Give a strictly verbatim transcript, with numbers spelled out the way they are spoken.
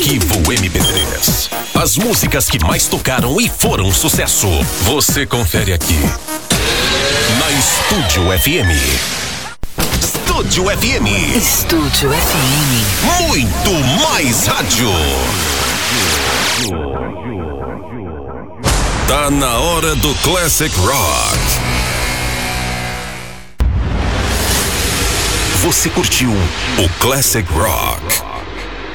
Arquivo M P três. As músicas que mais tocaram e foram sucesso. Você confere aqui na Estúdio F M. Estúdio F M. Estúdio F M. Muito mais rádio. Tá na hora do Classic Rock. Você curtiu o Classic Rock.